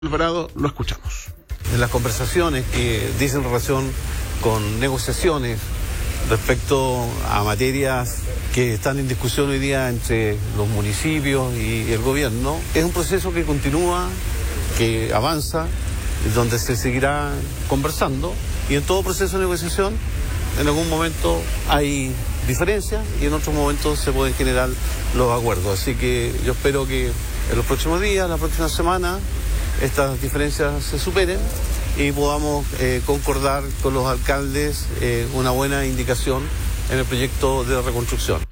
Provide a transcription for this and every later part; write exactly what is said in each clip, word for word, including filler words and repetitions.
Alvarado, lo escuchamos. En las conversaciones que dicen relación con negociaciones respecto a materias que están en discusión hoy día entre los municipios y el gobierno, es un proceso que continúa, que avanza, donde se seguirá conversando, y en todo proceso de negociación en algún momento hay diferencias y en otros momentos se pueden generar los acuerdos. Así que yo espero que en los próximos días, la próxima semana, estas diferencias se superen y podamos eh, concordar con los alcaldes eh, una buena indicación en el proyecto de reconstrucción.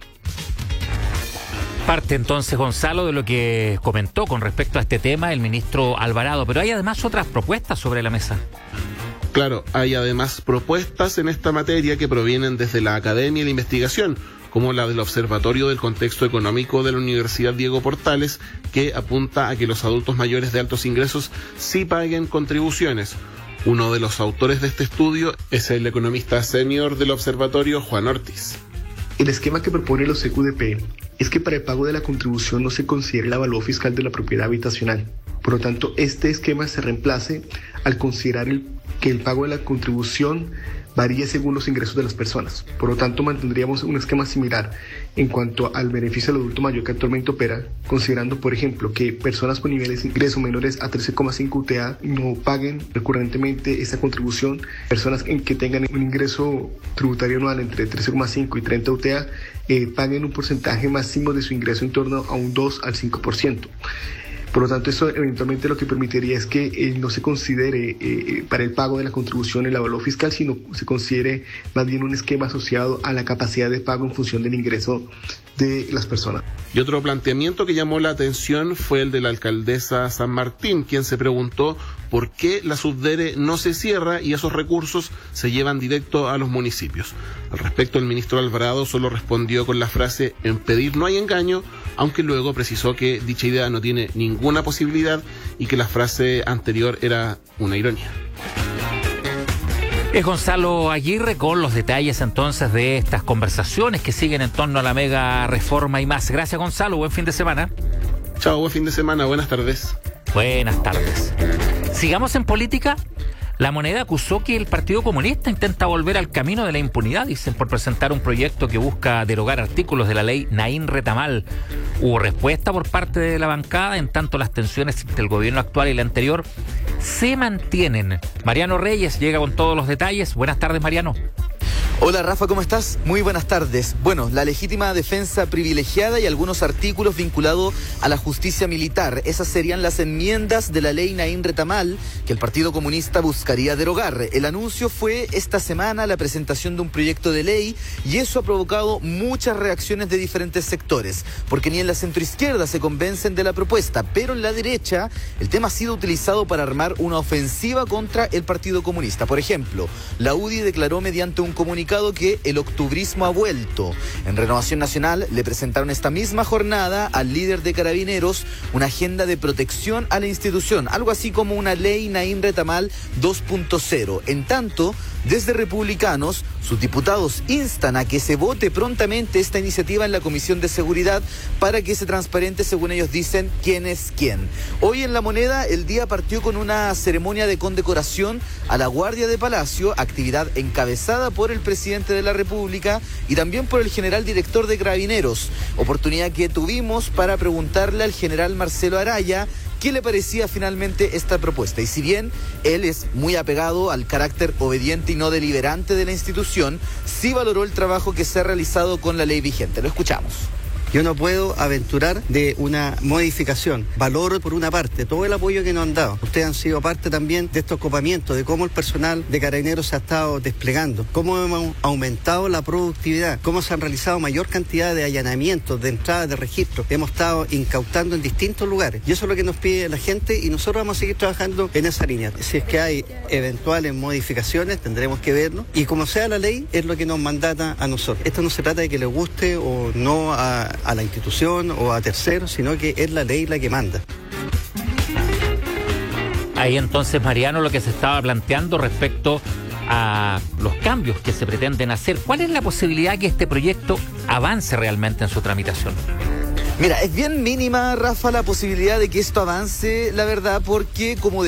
Parte entonces, Gonzalo, de lo que comentó con respecto a este tema el ministro Alvarado, pero hay además otras propuestas sobre la mesa. Claro, hay además propuestas en esta materia que provienen desde la academia y la investigación, como la del Observatorio del Contexto Económico de la Universidad Diego Portales, que apunta a que los adultos mayores de altos ingresos sí paguen contribuciones. Uno de los autores de este estudio es el economista senior del observatorio, Juan Ortiz. El esquema que propone los C Q D P es que para el pago de la contribución no se considere el avalúo fiscal de la propiedad habitacional. Por lo tanto, este esquema se reemplace al considerar el, que el pago de la contribución varía según los ingresos de las personas. Por lo tanto, mantendríamos un esquema similar en cuanto al beneficio del adulto mayor que actualmente opera, considerando, por ejemplo, que personas con niveles de ingreso menores a trece coma cinco U T A no paguen recurrentemente esta contribución, personas en que tengan un ingreso tributario anual entre trece coma cinco y treinta U T A eh, paguen un porcentaje máximo de su ingreso en torno a un dos al cinco por ciento. Por lo tanto, eso eventualmente lo que permitiría es que eh, no se considere eh, para el pago de la contribución el avalúo fiscal, sino se considere más bien un esquema asociado a la capacidad de pago en función del ingreso de las personas. Y otro planteamiento que llamó la atención fue el de la alcaldesa San Martín, quien se preguntó por qué la Subdere no se cierra y esos recursos se llevan directo a los municipios. Al respecto, el ministro Alvarado solo respondió con la frase: en pedir no hay engaño, aunque luego precisó que dicha idea no tiene ninguna posibilidad y que la frase anterior era una ironía. Es Gonzalo Aguirre con los detalles entonces de estas conversaciones que siguen en torno a la mega reforma y más. Gracias, Gonzalo, buen fin de semana. Chao, buen fin de semana, buenas tardes. Buenas tardes. Sigamos en política. La Moneda acusó que el Partido Comunista intenta volver al camino de la impunidad, dicen, por presentar un proyecto que busca derogar artículos de la ley Naín Retamal. Hubo respuesta por parte de la bancada, en tanto las tensiones entre el gobierno actual y el anterior se mantienen. Mariano Reyes llega con todos los detalles. Buenas tardes, Mariano. Hola Rafa, ¿cómo estás? Muy buenas tardes. Bueno, la legítima defensa privilegiada y algunos artículos vinculados a la justicia militar. Esas serían las enmiendas de la ley Naín Retamal que el Partido Comunista buscaría derogar. El anuncio fue esta semana la presentación de un proyecto de ley y eso ha provocado muchas reacciones de diferentes sectores, porque ni en la centroizquierda se convencen de la propuesta, pero en la derecha el tema ha sido utilizado para armar una ofensiva contra el Partido Comunista. Por ejemplo, la U D I declaró mediante un comunicado que el octubrismo ha vuelto. En Renovación Nacional le presentaron esta misma jornada al líder de Carabineros una agenda de protección a la institución, algo así como una ley Naín Retamal dos punto cero. En tanto, desde Republicanos, sus diputados instan a que se vote prontamente esta iniciativa en la Comisión de Seguridad para que se transparente, según ellos dicen, quién es quién. Hoy en La Moneda el día partió con una ceremonia de condecoración a la Guardia de Palacio, actividad encabezada por el presidente de la República y también por el general director de Carabineros, oportunidad que tuvimos para preguntarle al general Marcelo Araya qué le parecía finalmente esta propuesta. Y si bien él es muy apegado al carácter obediente y no deliberante de la institución, sí valoró el trabajo que se ha realizado con la ley vigente. Lo escuchamos. Yo no puedo aventurar de una modificación. Valoro por una parte todo el apoyo que nos han dado. Ustedes han sido parte también de estos copamientos, de cómo el personal de Carabineros se ha estado desplegando, cómo hemos aumentado la productividad, cómo se han realizado mayor cantidad de allanamientos, de entradas de registro. Hemos estado incautando en distintos lugares. Y eso es lo que nos pide la gente y nosotros vamos a seguir trabajando en esa línea. Si es que hay eventuales modificaciones, tendremos que verlo. Y como sea la ley, es lo que nos mandata a nosotros. Esto no se trata de que le guste o no a a la institución o a terceros, sino que es la ley la que manda. Ahí entonces, Mariano, lo que se estaba planteando respecto a los cambios que se pretenden hacer. ¿Cuál es la posibilidad que este proyecto avance realmente en su tramitación? Mira, es bien mínima, Rafa, la posibilidad de que esto avance, la verdad, porque como